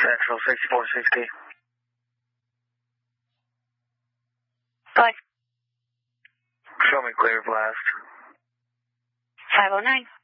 Central 6460. Go ahead. Show me clear blast. 509.